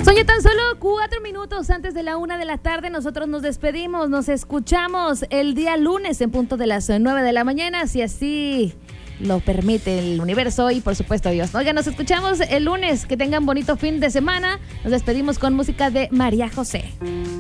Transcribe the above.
Son ya tan solo 4 minutos antes de la 1 de la tarde. Nosotros nos despedimos, nos escuchamos el día lunes en punto de las 9 de la mañana, si así lo permite el universo y por supuesto Dios. Oigan, nos escuchamos el lunes, que tengan bonito fin de semana. Nos despedimos con música de María José.